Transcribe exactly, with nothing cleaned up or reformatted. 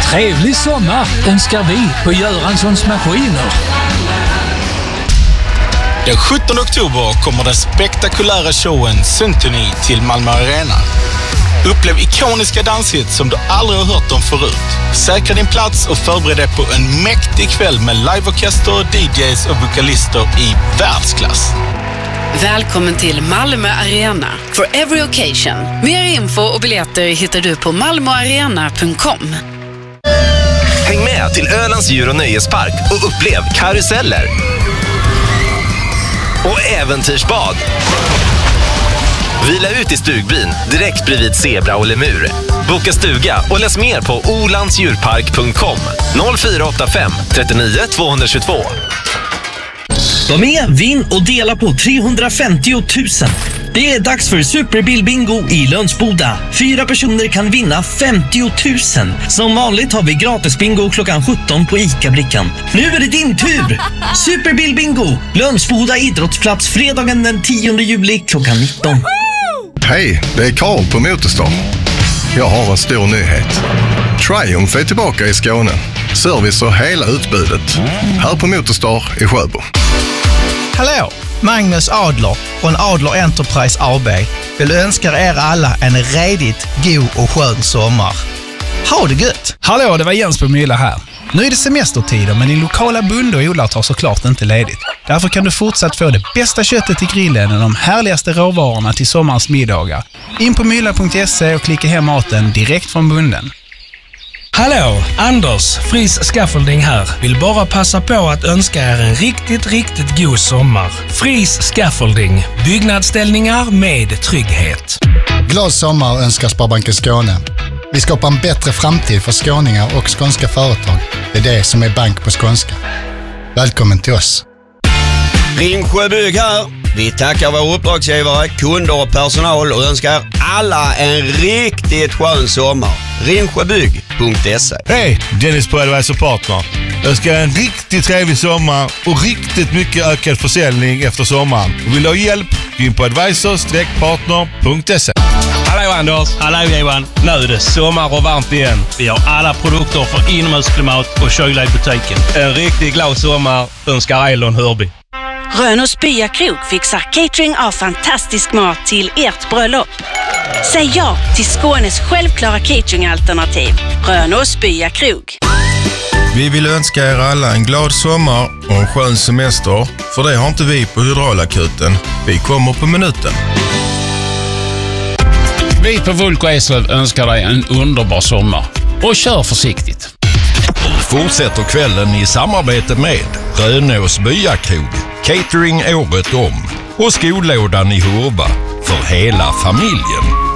Trevlig sommar önskar vi på Göranssons Maskiner. Den sjuttonde oktober kommer den spektakulära showen Symphony till Malmö Arena. Upplev ikoniska danshits som du aldrig har hört om förut. Säkra din plats och förbered dig på en mäktig kväll med liveorkester, D Js och vokalister i världsklass. Välkommen till Malmö Arena for every occasion. Mer info och biljetter hittar du på malmoarena punkt com. Häng med till Ölands djur- och nöjespark och upplev karuseller och äventyrsbad. Vila ut i stugbyn direkt bredvid zebra och lemur. Boka stuga och läs mer på olandsdjurpark punkt com noll fyra åtta fem trettionio tvåhundratjugotvå. Var med, vinn och dela på trehundrafemtio tusen. Det är dags för Superbilbingo i Lönsboda. Fyra personer kan vinna femtio tusen. Som vanligt har vi gratis bingo klockan sjutton på ICA-brickan. Nu är det din tur! Superbilbingo, Lönsboda idrottsplats fredagen den tionde juli klockan nitton. Hej, det är Karl på Motorstar. Jag har en stor nyhet. Triumph är tillbaka i Skåne. Service och hela utbudet. Här på Motorstar i Sjöbo. Hallå, Magnus Adler från Adler Enterprise A B vill önska er alla en redigt god och skön sommar. Ha det gött! Hallå, det var Jens på Mylla här. Nu är det semestertider, men din lokala bonde och odlare tar såklart inte ledigt. Därför kan du fortsatt få det bästa köttet till grillen och de härligaste råvarorna till sommarens middagar. In på mylla punkt se och klicka hem maten direkt från bonden. Hallå, Anders, Fris Scaffolding här. Vill bara passa på att önska er en riktigt, riktigt god sommar. Fris Scaffolding, byggnadsställningar med trygghet. Glad sommar önskar Sparbanken Skåne. Vi skapar en bättre framtid för skåningar och skånska företag. Det är det som är bank på skånska. Välkommen till oss. Ringsjö Bygg här. Vi tackar våra uppdragsgivare, kunder och personal och önskar alla en riktigt skön sommar. ringsjöbygg punkt se. Hej, Dennis på Advisor Partner. Jag ska ha en riktigt trevlig sommar och riktigt mycket ökad försäljning efter sommaren. Vill du ha hjälp? Gå in på advisor partner punkt se. Hallå Anders, hallå Johan. Nu är det sommar och varmt igen. Vi har alla produkter för inomhusklimat och kyla i butiken. En riktigt glad sommar önskar Eilon Hörby. Rönås Byakrog fixar catering av fantastisk mat till ert bröllop. Säg ja till Skånes självklara cateringalternativ. Rönås Byakrog. Vi vill önska er alla en glad sommar och en skön semester. För det har inte vi på Hydraulakuten. Vi kommer på minuten. Vi på Vulko Eslöv önskar dig en underbar sommar. Och kör försiktigt. Fortsätter kvällen i samarbete med Rönås Byakrog, catering året om och skolådan i Hurba för hela familjen.